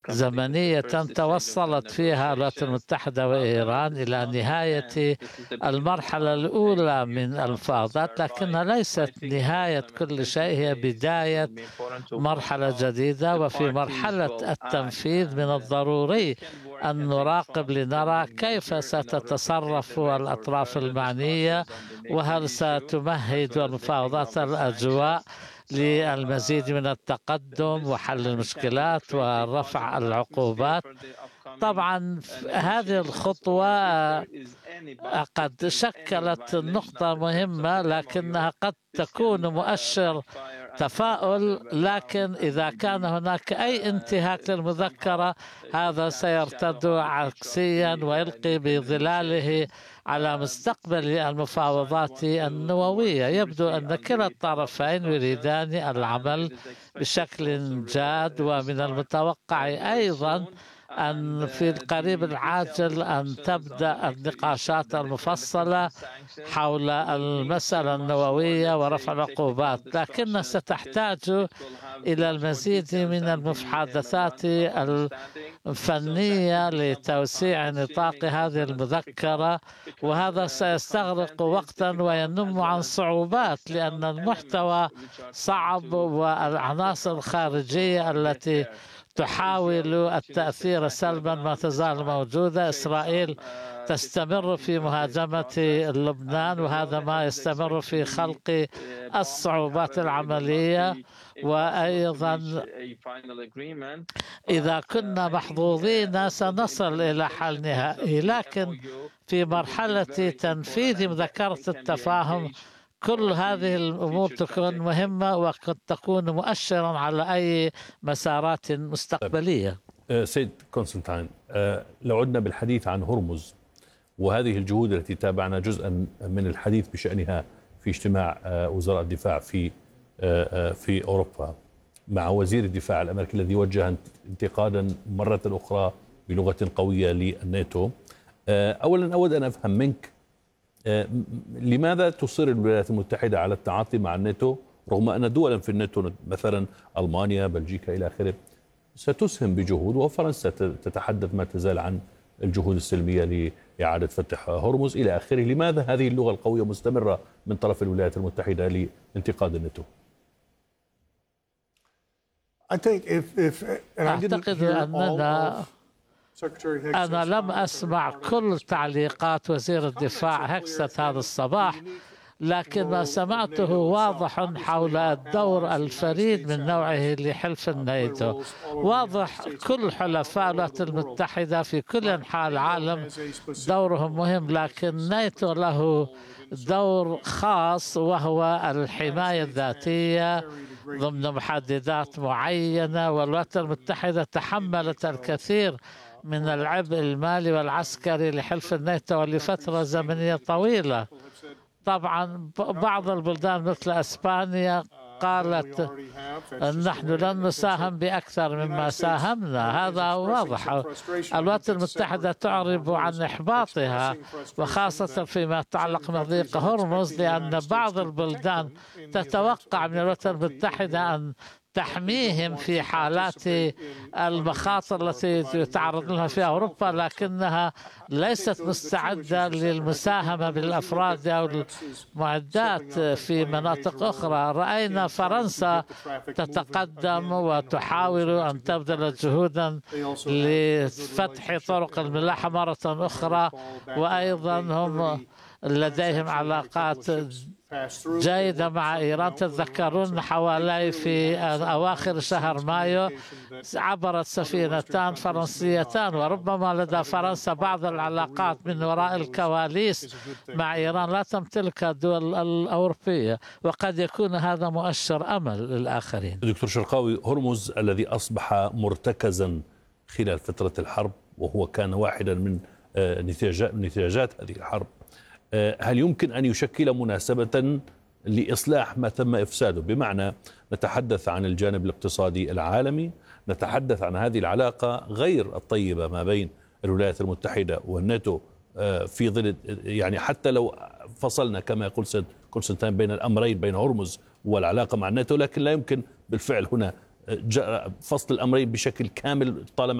زمنية توصلت فيها الولايات المتحدة وإيران إلى نهاية المرحلة الأولى من المفاوضات، لكنها ليست نهاية كل شيء، هي بداية مرحلة جديدة. وفي مرحلة التنفيذ من الضروري أن نراقب لنرى كيف ستتصرف الأطراف المعنية، وهل ستمهد المفاوضات الأجواء للمزيد من التقدم وحل المشكلات ورفع العقوبات. طبعا هذه الخطوة قد شكلت نقطة مهمة، لكنها قد تكون مؤشر تفاؤل، لكن إذا كان هناك أي انتهاك للمذكرة هذا سيرتد عكسيا ويلقي بظلاله على مستقبل المفاوضات النووية. يبدو أن كلا الطرفين يريدان العمل بشكل جاد، ومن المتوقع أيضا أن في القريب العاجل أن تبدأ النقاشات المفصلة حول المسألة النووية ورفع العقوبات، لكن ستحتاج إلى المزيد من المحادثات الفنية لتوسيع نطاق هذه المذكرة، وهذا سيستغرق وقتا وينم عن صعوبات، لأن المحتوى صعب والعناصر الخارجية التي تحاول التأثير سلبا ما تزال موجودة. إسرائيل تستمر في مهاجمة لبنان، وهذا ما يستمر في خلق الصعوبات العملية. وأيضا إذا كنا محظوظين سنصل إلى حل نهائي، لكن في مرحلة تنفيذ مذكرة التفاهم كل هذه الأمور تكون مهمة وقد تكون مؤشرا على أي مسارات مستقبلية. سيد كونستانتين، لو عدنا بالحديث عن هرمز وهذه الجهود التي تابعنا جزءا من الحديث بشأنها في اجتماع وزراء الدفاع في أوروبا مع وزير الدفاع الأمريكي الذي وجه انتقادا مرة أخرى بلغة قوية للناتو. أولا أود أن أفهم منك لماذا تصر الولايات المتحدة على التعاطي مع الناتو رغم أن دولا في الناتو مثلا ألمانيا بلجيكا إلى آخره ستسهم بجهود، وفرنسا تتحدث ما تزال عن الجهود السلمية لإعادة فتح هرمز إلى آخره؟ لماذا هذه اللغة القوية مستمرة من طرف الولايات المتحدة لانتقاد الناتو؟ أعتقد أنا لم أسمع كل تعليقات وزير الدفاع هكست هذا الصباح، لكن ما سمعته واضح حول الدور الفريد من نوعه لحلف الناتو. واضح كل حلفاء الولايات المتحدة في كل أنحاء العالم دورهم مهم، لكن الناتو له دور خاص وهو الحماية الذاتية ضمن محددات معينة، والولايات المتحدة تحملت الكثير من العبء المالي والعسكري لحلف الناتو لفترة زمنية طويلة. طبعا بعض البلدان مثل أسبانيا قالت نحن لن نساهم بأكثر مما ساهمنا، هذا واضح. الولايات المتحدة تعرب عن إحباطها وخاصة فيما يتعلق بضيق هرمز، لأن بعض البلدان تتوقع من الولايات المتحدة أن تحميهم في حالات المخاطر التي يتعرض لها في أوروبا، لكنها ليست مستعدة للمساهمة بالأفراد أو المعدات في مناطق أخرى. رأينا فرنسا تتقدم وتحاول أن تبذل جهودا لفتح طرق الملاحة مرة أخرى، وأيضا هم لديهم علاقات جيدة مع إيران. تتذكرون حوالي في أواخر شهر مايو عبرت سفينتان فرنسيتان، وربما لدى فرنسا بعض العلاقات من وراء الكواليس مع إيران لا تمتلكها الدول الأوروبية، وقد يكون هذا مؤشر أمل للآخرين. دكتور شرقاوي، هرمز الذي أصبح مرتكزا خلال فترة الحرب وهو كان واحدا من نتاجات هذه الحرب، هل يمكن أن يشكل مناسبة لإصلاح ما تم إفساده؟ بمعنى نتحدث عن الجانب الاقتصادي العالمي، نتحدث عن هذه العلاقة غير الطيبة ما بين الولايات المتحدة والناتو في ظل، يعني حتى لو فصلنا كما يقول سيد كونستانتين بين الأمرين بين هرمز والعلاقة مع الناتو، لكن لا يمكن بالفعل هنا فصل الأمرين بشكل كامل طالما